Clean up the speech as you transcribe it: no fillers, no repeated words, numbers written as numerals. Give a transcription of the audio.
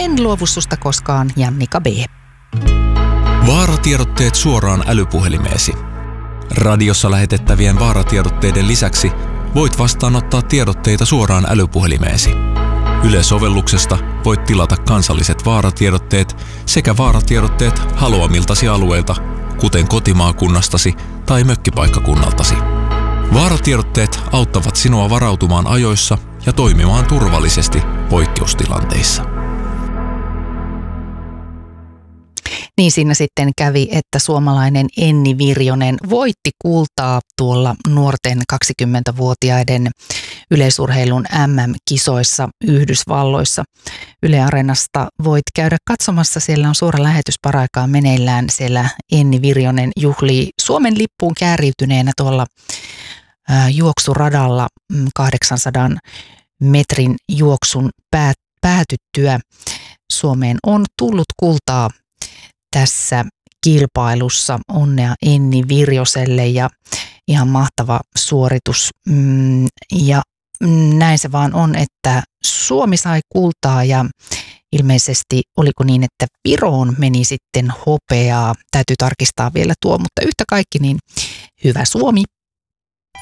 En luovu susta koskaan, Jannika B. Vaaratiedotteet suoraan älypuhelimeesi. Radiossa lähetettävien vaaratiedotteiden lisäksi voit vastaanottaa tiedotteita suoraan älypuhelimeesi. Yle-sovelluksesta voit tilata kansalliset vaaratiedotteet sekä vaaratiedotteet haluamiltasi alueilta, kuten kotimaakunnastasi tai mökkipaikkakunnaltasi. Vaaratiedotteet auttavat sinua varautumaan ajoissa ja toimimaan turvallisesti poikkeustilanteissa. Niin siinä sitten kävi, että suomalainen Enni Virjonen voitti kultaa tuolla nuorten 20-vuotiaiden yleisurheilun MM-kisoissa Yhdysvalloissa. Yle Areenasta voit käydä katsomassa, siellä on suora lähetys paraikaa meneillään. Siellä Enni Virjonen juhlii Suomen lippuun kääriytyneenä tuolla juoksuradalla 800 metrin juoksun päätyttyä. Suomeen on tullut kultaa tässä kilpailussa. Onnea Enni Virjoselle ja ihan mahtava suoritus. Ja näin se vaan on, että Suomi sai kultaa ja ilmeisesti oliko niin, että Viroon meni sitten hopeaa. Täytyy tarkistaa vielä tuo, mutta yhtä kaikki niin hyvä Suomi.